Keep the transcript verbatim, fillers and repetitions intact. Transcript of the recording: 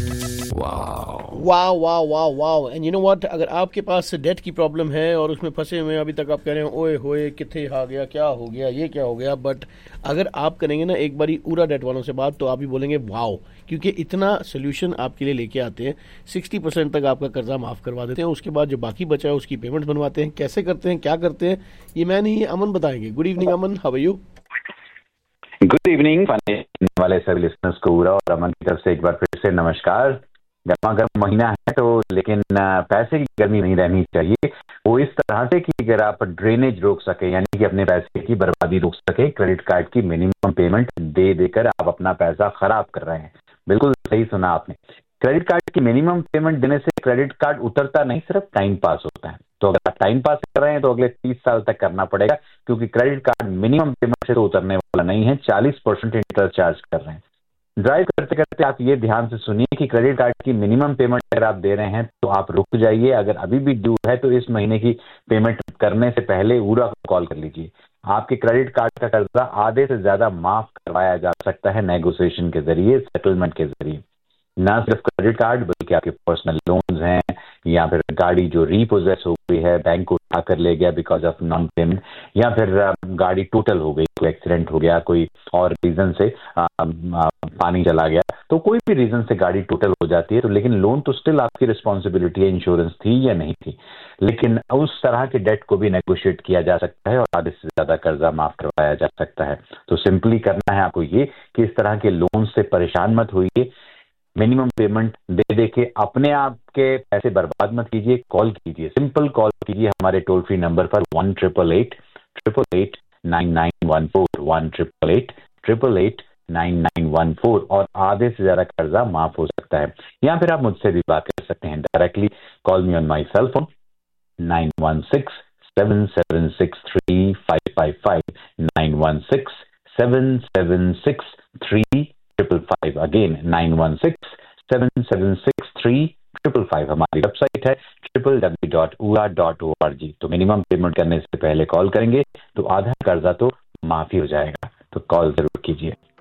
वाह वाह वाह वाह एंड यू नो व्हाट, अगर आपके पास डेट की प्रॉब्लम है और उसमें फंसे हुए हैं अभी तक, आप कह रहे हैं ओए होए किथे आ गया, क्या हो गया, ये क्या हो गया, बट अगर आप करेंगे ना एक बारी उरा डेट वालों से बात, तो आप भी बोलेंगे वाओ, क्योंकि इतना सोल्यूशन आपके लिए लेके आते हैं। सिक्सटी परसेंट तक आपका कर्जा माफ करवा देते हैं, उसके बाद जो बाकी बचा है उसकी पेमेंट बनवाते हैं। कैसे करते हैं, क्या करते हैं, ये मैं नहीं, अमन बताएंगे। Good evening Aman, how are you? Good evening वाले सभी लिसनर्स को उरा और अमन की तरफ से एक बार फिर से नमस्कार। गर्मा गर्म महीना है तो, लेकिन पैसे की गर्मी नहीं रहनी चाहिए। वो इस तरह से कि अगर आप ड्रेनेज रोक सके, यानी कि अपने पैसे की बर्बादी रोक सके, क्रेडिट कार्ड की मिनिमम पेमेंट दे देकर आप अपना पैसा खराब कर रहे हैं। बिल्कुल सही सुना आपने। क्रेडिट कार्ड की मिनिमम पेमेंट देने से क्रेडिट कार्ड उतरता नहीं, सिर्फ टाइम पास होता है। तो अगर आप टाइम पास कर रहे हैं तो अगले तीस साल तक करना पड़ेगा, क्योंकि क्रेडिट कार्ड मिनिमम पेमेंट से तो उतरने वाला नहीं है। चालीस परसेंट इंटरेस्ट चार्ज कर रहे हैं। ड्राइव करते करते आप ये ध्यान से सुनिए कि क्रेडिट कार्ड की मिनिमम पेमेंट अगर आप दे रहे हैं तो आप रुक जाइए। अगर अभी भी ड्यू है तो इस महीने की पेमेंट करने से पहले उरा को कॉल कर लीजिए। आपके क्रेडिट कार्ड का कर्जा आधे से ज्यादा माफ करवाया जा सकता है नेगोशिएशन के जरिए, सेटलमेंट के जरिए। ना सिर्फ क्रेडिट कार्ड बल्कि आपके पर्सनल लोन्स हैं, या फिर गाड़ी जो रीपोजेस हो गई है, बैंक को उठा कर ले गया बिकॉज ऑफ नॉन पेमेंट, या फिर गाड़ी टोटल हो गई, कोई एक्सीडेंट हो गया, कोई और रीजन से आ, आ, पानी चला गया, तो कोई भी रीजन से गाड़ी टोटल हो जाती है तो, लेकिन लोन तो स्टिल आपकी रिस्पॉन्सिबिलिटी है, इंश्योरेंस थी या नहीं थी। लेकिन उस तरह के डेट को भी नेगोशिएट किया जा सकता है और आधे से ज्यादा कर्जा माफ करवाया जा सकता है। तो सिंपली करना है आपको ये कि इस तरह के लोन से परेशान मत होइए, मिनिमम पेमेंट दे दे के अपने आप के पैसे बर्बाद मत कीजिए। कॉल कीजिए, सिंपल कॉल कीजिए हमारे टोल फ्री नंबर पर one triple eight triple eight nine nine one four one triple eight triple eight nine nine one four और आधे से ज्यादा कर्जा माफ हो सकता है। या फिर आप मुझसे भी बात कर सकते हैं directly. Call me on my cell phone nine one six seven seven six three five five five nine one six seven seven six three triple five. Again nine one six seven seven six three triple five. हमारी website है triple W dot उरा dot O R G. तो minimum payment करने से पहले call करेंगे तो आधा कर्जा तो माफी हो जाएगा। तो कॉल जरूर कीजिए।